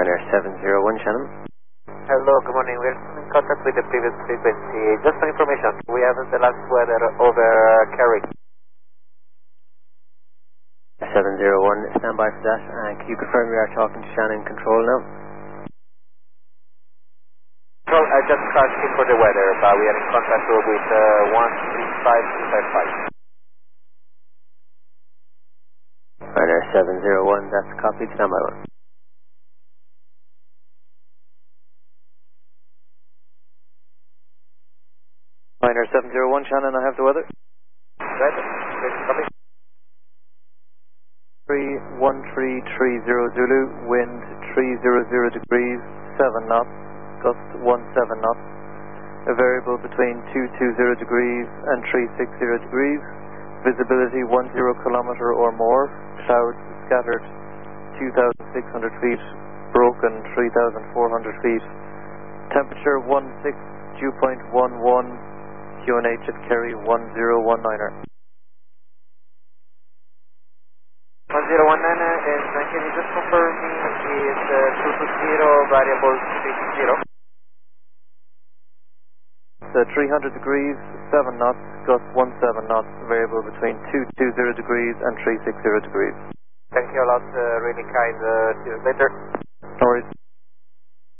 Niner 701 Shannon. Hello, good morning. We're in contact with the previous frequency. Just for information, we have the last weather over Kerry. 701, stand by for that. And can you confirm you are talking to Shannon Control now? So I just asking for the weather, but we are in contact with 135255. Niner 701, that's copied. Stand by one. Niner 701 Shannon, I have the weather. Right? Copy. 13330 Zulu, wind 300 degrees, 7 knots, gust 17 knots, a variable between 220 degrees and 360 degrees, visibility 10 kilometer or more, clouds scattered 2,600 feet, broken 3,400 feet, temperature 16, dew point 11, QNH at Kerry 1019er. 1019, and can you just confirm me is 220 variable 360? 300 degrees, 7 knots, gust 17 knots, variable between 220 degrees and 360 degrees. Thank you a lot, really kind. See you later. No worries.